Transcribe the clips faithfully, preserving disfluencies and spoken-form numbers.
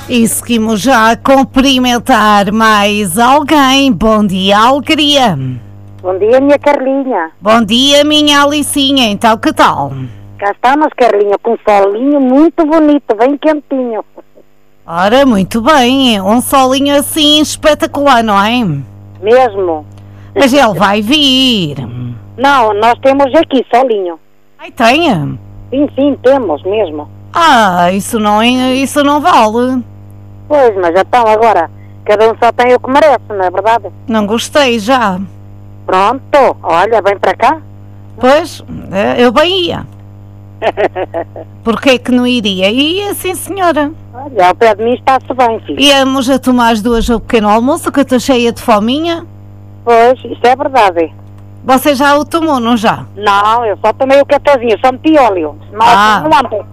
E seguimos já a cumprimentar mais alguém. Bom dia, Alegria. Bom dia, minha Carlinha. Bom dia, minha Alicinha. Então, que tal? Cá estamos, Carlinha, com um solinho muito bonito, bem quentinho. Ora, muito bem. Um solinho assim espetacular, não é? Mesmo. Mas ele vai vir. Não, nós temos aqui solinho. Ai, tenha? Sim, sim, temos mesmo. Ah, isso não, isso não vale. Pois, mas então agora, cada um só tem o que merece, não é verdade? Não gostei já. Pronto, olha, vem para cá. Pois, eu bem ia. Porquê que não iria? Ia, sim, senhora. Olha, ao pé de mim está-se bem, filho. Íamos a tomar as duas o pequeno almoço, que eu estou cheia de fominha. Pois, isso é verdade. Você já o tomou, não já? Não, eu só tomei o cafezinho, só meti óleo. Não, ah.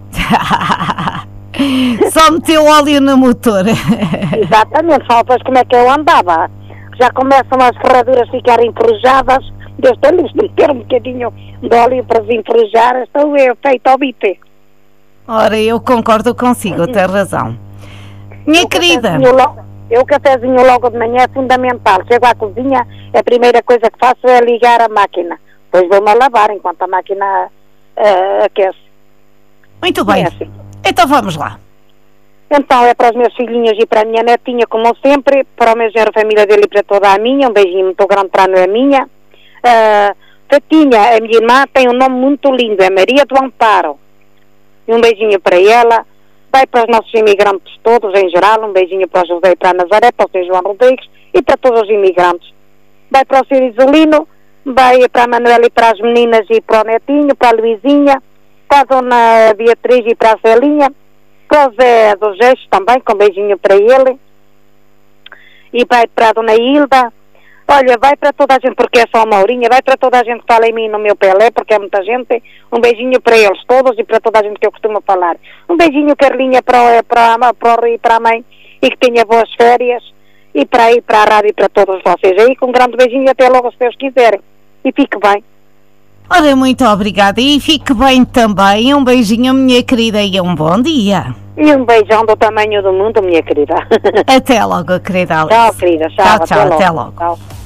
não Só meteu óleo no motor. Exatamente, só depois como é que eu andava. Já começam as ferraduras a ficar enferrujadas. Deus tem lhes de meter um bocadinho de óleo para desenferrujar. Estou eu, feito ao bife. Ora, eu concordo consigo, tem razão. Minha eu querida. Cafezinho logo, eu o cafezinho logo de manhã é fundamental. Chego à cozinha, a primeira coisa que faço é ligar a máquina. Depois vou-me a lavar enquanto a máquina uh, aquece. Muito bem. É assim. Então vamos lá. Então é para os meus filhinhos e para a minha netinha, como sempre, para o meu genro, a família dele e para toda a minha. Um beijinho muito grande para a não é minha. Uh, Tatinha, a minha irmã, tem um nome muito lindo, é Maria do Amparo. E um beijinho para ela. Vai para os nossos imigrantes todos, em geral. Um beijinho para o José e para a Nazaré, para o São João Rodrigues e para todos os imigrantes. Vai para o Sr. Isolino, vai para a Manuela e para as meninas e para o netinho, para a Luizinha, para a Dona Beatriz e para a Celinha, para o Zé dos Gestos também, com um beijinho para ele. E vai para a Dona Hilda. Olha, vai para toda a gente, porque é só uma horinha, vai para toda a gente que fala em mim no meu Pelé, porque é muita gente. Um beijinho para eles todos e para toda a gente que eu costumo falar. Um beijinho, Carlinha, para, para, para o Rui e para a mãe, e que tenha boas férias. E para aí, para a rádio e para todos vocês aí, com um grande beijinho e até logo, se Deus quiserem. E fique bem. Ora, muito obrigada e fique bem também. Um beijinho, minha querida, e um bom dia. E um beijão do tamanho do mundo, minha querida. Até logo, querida Alice. Tchau, querida. Tchau, tchau, até tchau, logo. Até logo. Tchau.